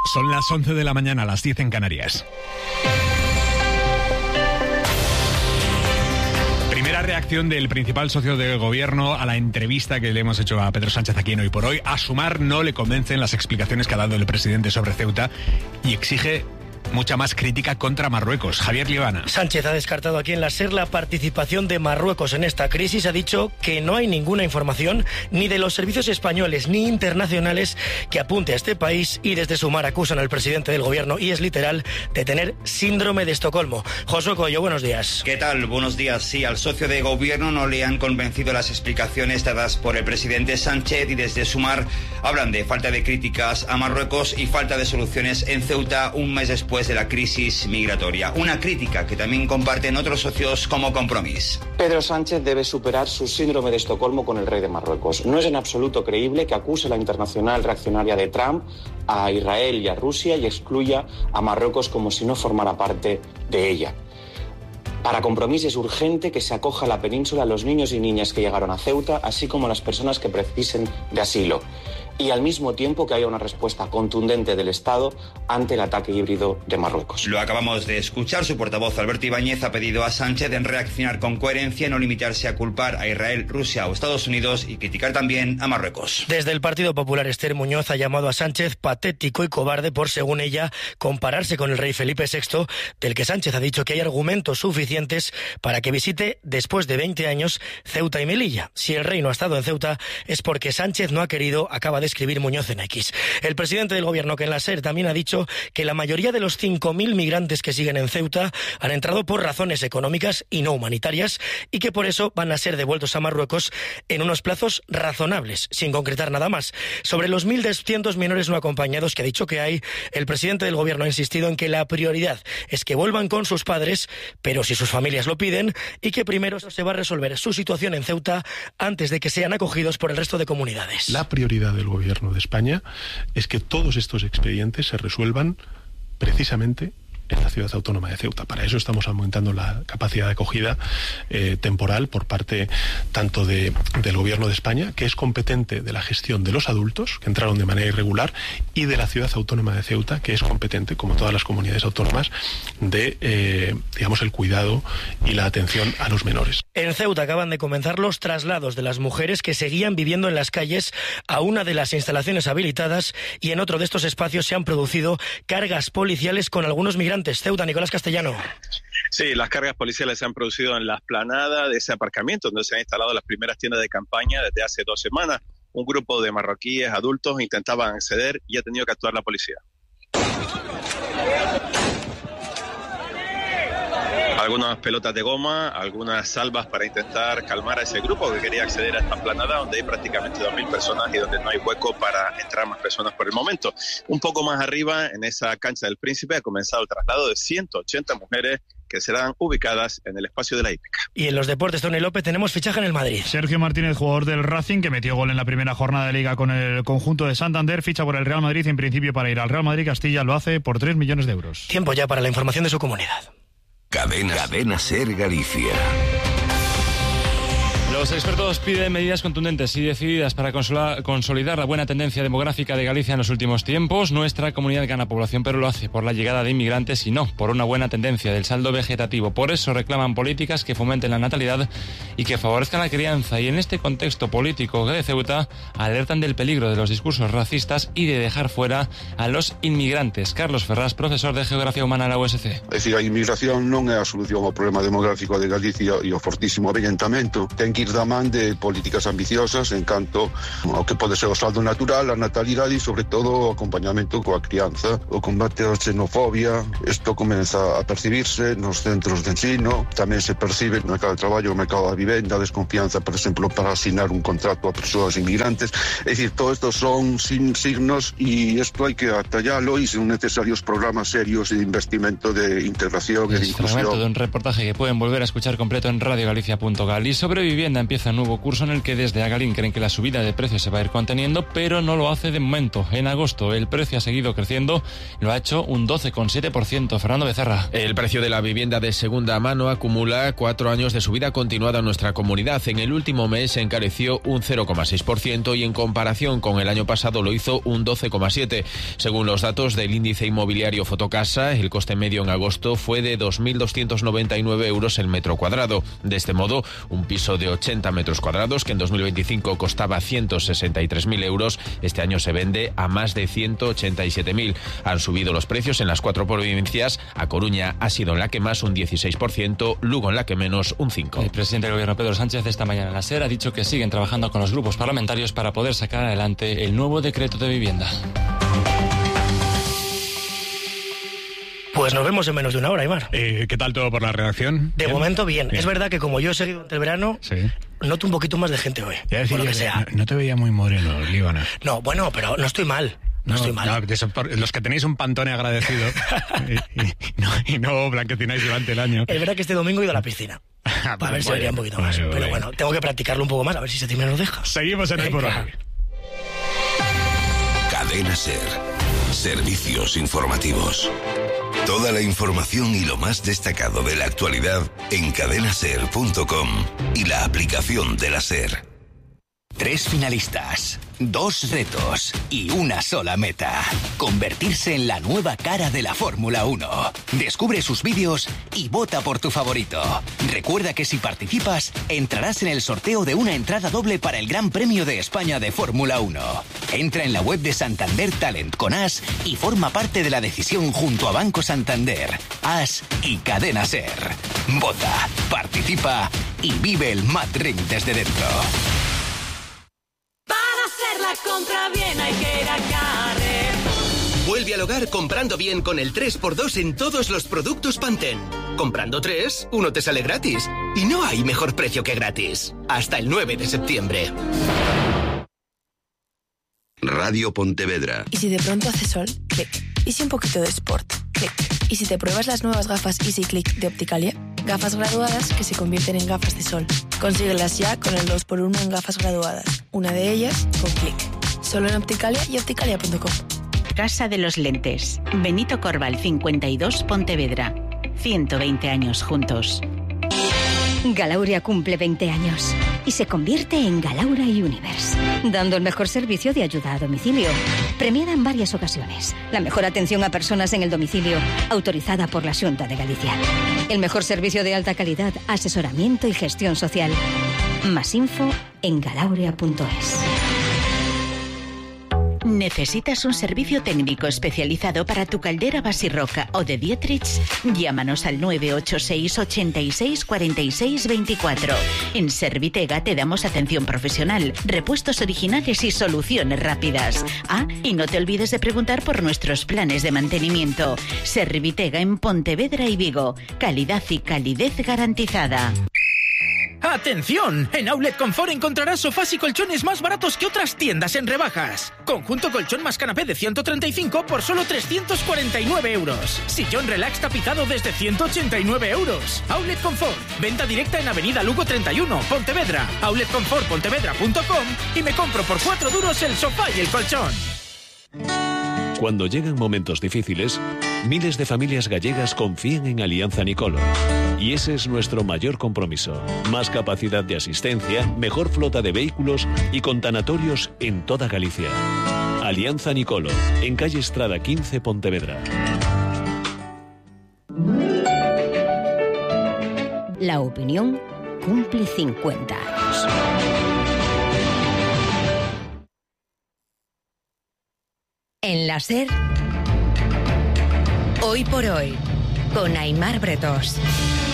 Son las 11 de la mañana, las 10 en Canarias. Primera reacción del principal socio del gobierno a la entrevista que le hemos hecho a Pedro Sánchez aquí en Hoy por Hoy. A Sumar no le convencen las explicaciones que ha dado el presidente sobre Ceuta y exige mucha más crítica contra Marruecos. Javier Libana. Sánchez ha descartado aquí en la SER la participación de Marruecos en esta crisis. Ha dicho que no hay ninguna información ni de los servicios españoles ni internacionales que apunte a este país, y desde Sumar acusan al presidente del gobierno, y es literal, de tener síndrome de Estocolmo. Josué Coello, buenos días. ¿Qué tal? Buenos días. Sí, al socio de gobierno no le han convencido las explicaciones dadas por el presidente Sánchez, y desde Sumar hablan de falta de críticas a Marruecos y falta de soluciones en Ceuta un mes después de la crisis migratoria. Una crítica que también comparten otros socios como Compromís. Pedro Sánchez debe superar su síndrome de Estocolmo con el rey de Marruecos. No es en absoluto creíble que acuse la internacional reaccionaria de Trump a Israel y a Rusia y excluya a Marruecos como si no formara parte de ella. Para Compromís es urgente que se acoja a la península a los niños y niñas que llegaron a Ceuta, así como a las personas que precisen de asilo. Y al mismo tiempo que haya una respuesta contundente del Estado ante el ataque híbrido de Marruecos. Lo acabamos de escuchar. Su portavoz Alberto Ibáñez ha pedido a Sánchez en reaccionar con coherencia, no limitarse a culpar a Israel, Rusia o Estados Unidos y criticar también a Marruecos. Desde el Partido Popular, Esther Muñoz ha llamado a Sánchez patético y cobarde por, según ella, compararse con el rey Felipe VI, del que Sánchez ha dicho que hay argumentos suficientes para que visite después de 20 años Ceuta y Melilla. Si el rey no ha estado en Ceuta es porque Sánchez no ha querido, acaba de escribir Muñoz en X. El presidente del gobierno, que en la SER también ha dicho que la mayoría de los 5.000 migrantes que siguen en Ceuta han entrado por razones económicas y no humanitarias, y que por eso van a ser devueltos a Marruecos en unos plazos razonables, sin concretar nada más. Sobre los 1.200 menores no acompañados que ha dicho que hay, el presidente del gobierno ha insistido en que la prioridad es que vuelvan con sus padres, pero si sus familias lo piden, y que primero se va a resolver su situación en Ceuta antes de que sean acogidos por el resto de comunidades. La prioridad del gobierno de España es que todos estos expedientes se resuelvan precisamente en la ciudad autónoma de Ceuta. Para eso estamos aumentando la capacidad de acogida temporal por parte tanto del Gobierno de España, que es competente de la gestión de los adultos que entraron de manera irregular, y de la ciudad autónoma de Ceuta, que es competente, como todas las comunidades autónomas, de el cuidado y la atención a los menores. En Ceuta acaban de comenzar los traslados de las mujeres que seguían viviendo en las calles a una de las instalaciones habilitadas, y en otro de estos espacios se han producido cargas policiales con algunos migrantes. Ceuta, Nicolás Castellano. Sí, las cargas policiales se han producido en la explanada de ese aparcamiento donde se han instalado las primeras tiendas de campaña desde hace 2 semanas. Un grupo de marroquíes adultos intentaban acceder y ha tenido que actuar la policía. Algunas pelotas de goma, algunas salvas para intentar calmar a ese grupo que quería acceder a esta explanada donde hay prácticamente 2.000 personas y donde no hay hueco para entrar más personas por el momento. Un poco más arriba, en esa cancha del Príncipe, ha comenzado el traslado de 180 mujeres que serán ubicadas en el espacio de la hípica. Y en los deportes, Tony López, tenemos fichaje en el Madrid. Sergio Martínez, jugador del Racing, que metió gol en la primera jornada de Liga con el conjunto de Santander, ficha por el Real Madrid, en principio para ir al Real Madrid. Castilla lo hace por 3 millones de euros. Tiempo ya para la información de su comunidad. Cadena Ser Galicia. Los expertos piden medidas contundentes y decididas para consolidar la buena tendencia demográfica de Galicia en los últimos tiempos. Nuestra comunidad gana población, pero lo hace por la llegada de inmigrantes y no por una buena tendencia del saldo vegetativo. Por eso reclaman políticas que fomenten la natalidad y que favorezcan la crianza. Y en este contexto político de Ceuta alertan del peligro de los discursos racistas y de dejar fuera a los inmigrantes. Carlos Ferraz, profesor de Geografía Humana en la USC. É dicir, a inmigración non é a solución ao problema demográfico de Galicia e ao fortísimo avellentamento. Ten que ir da man de políticas ambiciosas en canto ao que pode ser o saldo natural, a natalidade e, sobre todo, o acompañamento coa crianza, o combate á xenofobia. Isto comeza a percibirse nos centros de ensino, tamén se percibe no mercado de traballo, no mercado da vivenda, a desconfianza, por exemplo, para asignar un contrato a persoas inmigrantes. É dicir, todo isto son signos e isto hai que atallalo e son necesarios programas serios de investimento de integración e de inclusión. Fragmento de un reportaje que pueden volver a escuchar completo en radiogalicia.gal. Y sobre vivienda, vivienda empieza un nuevo curso en el que desde Agalín creen que la subida de precios se va a ir conteniendo, pero no lo hace de momento. En agosto el precio ha seguido creciendo, lo ha hecho un 12,7%. Fernando Becerra. El precio de la vivienda de segunda mano acumula 4 años de subida continuada en nuestra comunidad. En el último mes se encareció un 0,6% y en comparación con el año pasado lo hizo un 12,7%. Según los datos del índice inmobiliario Fotocasa, el coste medio en agosto fue de 2.299 euros el metro cuadrado. De este modo, un piso de 80 metros cuadrados, que en 2025 costaba 163.000 euros, este año se vende a más de 187.000. Han subido los precios en las 4 provincias. A Coruña ha sido en la que más, un 16%, Lugo en la que menos, un 5%. El presidente del Gobierno, Pedro Sánchez, esta mañana en la SER ha dicho que siguen trabajando con los grupos parlamentarios para poder sacar adelante el nuevo decreto de vivienda. Pues nos vemos en menos de una hora, Aimar. ¿Qué tal todo por la redacción? De momento, bien. Es verdad que como yo he seguido durante el verano, noto un poquito más de gente hoy. Ya decía, por lo que sea. No te veía muy moreno, Líbana. No, bueno, pero no estoy mal. No estoy mal. No, los que tenéis un Pantone agradecido y no blanquecináis durante el año. Es verdad que este domingo he ido a la piscina. Para ver si vería un poquito más. Pero bueno, tengo que practicarlo un poco más, a ver si se me lo deja. Seguimos en el por hoy. Cadena SER. Servicios informativos. Toda la información y lo más destacado de la actualidad en cadenaser.com y la aplicación de la SER. 3 finalistas, 2 retos y una sola meta. Convertirse en la nueva cara de la Fórmula 1. Descubre sus vídeos y vota por tu favorito. Recuerda que si participas, entrarás en el sorteo de una entrada doble para el Gran Premio de España de Fórmula 1. Entra en la web de Santander Talent con As y forma parte de la decisión junto a Banco Santander, As y Cadena SER. Vota, participa y vive el Mad Ring desde dentro. La compra bien hay que ir a Carrefour. Vuelve al hogar comprando bien con el 3x2 en todos los productos Pantene. Comprando 3, uno te sale gratis. Y no hay mejor precio que gratis. Hasta el 9 de septiembre. Radio Pontevedra. ¿Y si de pronto hace sol? Clic. ¿Y si un poquito de sport? Clic. ¿Y si te pruebas las nuevas gafas Easy Click de Opticalia? Gafas graduadas que se convierten en gafas de sol. Consíguelas ya con el 2x1 en gafas graduadas. Una de ellas con Clic. Solo en Opticalia y opticalia.com. Casa de los Lentes. Benito Corval 52, Pontevedra. 120 años juntos. Galauria cumple 20 años y se convierte en Galaura Universe, dando el mejor servicio de ayuda a domicilio, premiada en varias ocasiones, la mejor atención a personas en el domicilio, autorizada por la Xunta de Galicia, el mejor servicio de alta calidad, asesoramiento y gestión social. Más info en galauria.es. ¿Necesitas un servicio técnico especializado para tu caldera Basirroca o de Dietrich? Llámanos al 986 86 46 24. En Servitega te damos atención profesional, repuestos originales y soluciones rápidas. Ah, y no te olvides de preguntar por nuestros planes de mantenimiento. Servitega en Pontevedra y Vigo. Calidad y calidez garantizada. ¡Atención! En Outlet Confort encontrarás sofás y colchones más baratos que otras tiendas en rebajas. Conjunto colchón más canapé de 135 por solo 349 euros. Sillón relax tapizado desde 189 euros. Outlet Confort. Venta directa en Avenida Lugo 31, Pontevedra. Outletconfortpontevedra.com y me compro por 4 duros el sofá y el colchón. Cuando llegan momentos difíciles, miles de familias gallegas confían en Alianza Nicolo. Y ese es nuestro mayor compromiso. Más capacidad de asistencia, mejor flota de vehículos y con tanatorios en toda Galicia. Alianza Nicolo, en calle Estrada 15, Pontevedra. La opinión cumple 50 años. En la SER, Hoy por Hoy, con Aimar Bretós.